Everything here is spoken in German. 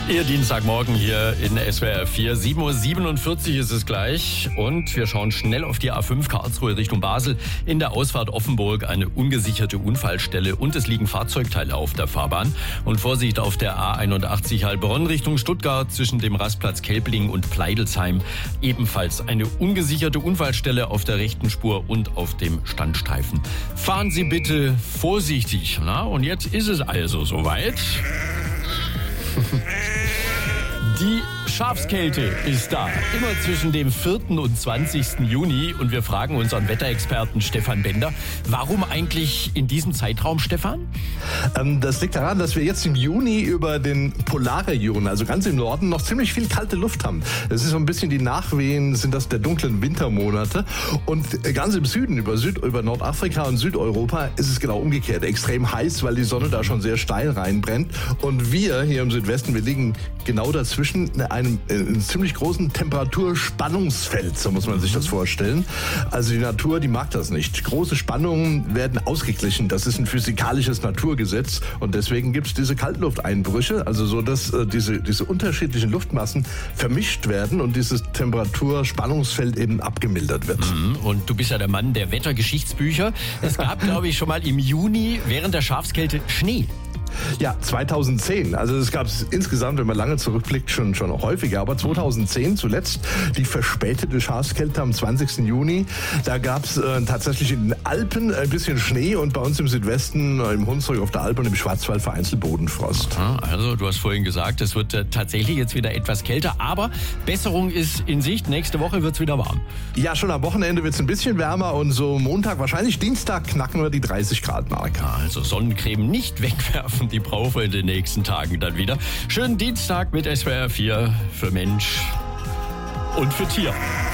Ihr Dienstagmorgen hier in SWR 4. 7:47 Uhr ist es gleich. Und wir schauen schnell auf die A5 Karlsruhe Richtung Basel. In der Ausfahrt Offenburg eine ungesicherte Unfallstelle und es liegen Fahrzeugteile auf der Fahrbahn. Und Vorsicht auf der A81 Heilbronn Richtung Stuttgart zwischen dem Rastplatz Kelbling und Pleidelsheim. Ebenfalls eine ungesicherte Unfallstelle auf der rechten Spur und auf dem Standstreifen. Fahren Sie bitte vorsichtig. Na, und jetzt ist es also soweit. Die Schafskälte ist da, immer zwischen dem 4. und 20. Juni. Und wir fragen unseren Wetterexperten Stefan Bender, warum eigentlich in diesem Zeitraum, Stefan? Das liegt daran, dass wir jetzt im Juni über den Polarregionen, also ganz im Norden, noch ziemlich viel kalte Luft haben. Das ist so ein bisschen die Nachwehen, sind das der dunklen Wintermonate. Und ganz im Süden, über Nordafrika und Südeuropa, ist es genau umgekehrt. Extrem heiß, weil die Sonne da schon sehr steil reinbrennt. Und wir hier im Südwesten, wir liegen genau dazwischen in einem ziemlich großen Temperaturspannungsfeld, so muss man sich das vorstellen. Also die Natur, die mag das nicht. Große Spannungen werden ausgeglichen. Das ist ein physikalisches Naturgesetz und deswegen gibt es diese Kaltlufteinbrüche, also so, dass diese unterschiedlichen Luftmassen vermischt werden und dieses Temperaturspannungsfeld eben abgemildert wird. Und du bist ja der Mann der Wettergeschichtsbücher. Es gab, glaube ich, schon mal im Juni während der Schafskälte Schnee. Ja, 2010. Also es gab es insgesamt, wenn man lange zurückblickt, schon häufiger. Aber 2010 zuletzt die verspätete Schafskälte am 20. Juni. Da gab es tatsächlich in den Alpen ein bisschen Schnee und bei uns im Südwesten, im Hunsrück auf der Alp und im Schwarzwald vereinzelt Bodenfrost. Also du hast vorhin gesagt, es wird tatsächlich jetzt wieder etwas kälter, aber Besserung ist in Sicht. Nächste Woche wird es wieder warm. Ja, schon am Wochenende wird es ein bisschen wärmer und so Montag, wahrscheinlich Dienstag knacken wir die 30-Grad-Marke. Also Sonnencreme nicht wegwerfen. Die brauchen wir in den nächsten Tagen dann wieder. Schönen Dienstag mit SWR 4 für Mensch und für Tier.